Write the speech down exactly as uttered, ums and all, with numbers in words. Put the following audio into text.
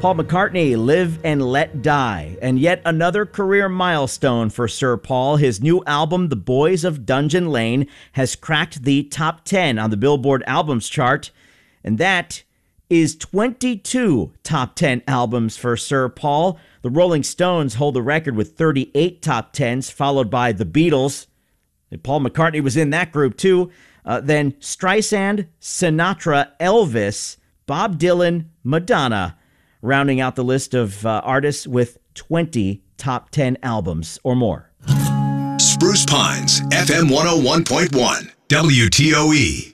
Paul McCartney, Live and Let Die. And yet another career milestone for Sir Paul. His new album, The Boys of Dungeon Lane, has cracked the top ten on the Billboard Albums chart. And that is twenty-two top ten albums for Sir Paul. The Rolling Stones hold the record with thirty-eight top tens, followed by the Beatles. And Paul McCartney was in that group too. Uh, then Streisand, Sinatra, Elvis, Bob Dylan, Madonna, rounding out the list of uh, artists with twenty top ten albums or more. Spruce Pines, F M one oh one point one, W T O E.